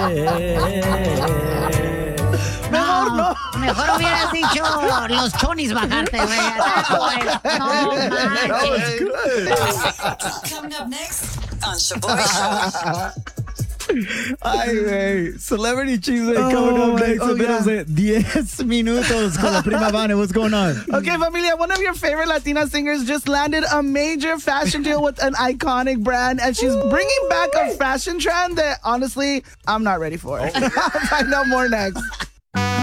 No, mejor hubieras dicho los chonis bajarte, güey. No manches. Coming up next on Shaboy Show. Ay, güey. Celebrity Cheese coming up next. Menos de 10 minutos con la prima Vane. What's going on? Okay, familia, one of your favorite Latina singers just landed a major fashion deal with an iconic brand, and she's bringing back a fashion trend that, honestly, I'm not ready for. I'll find out more next.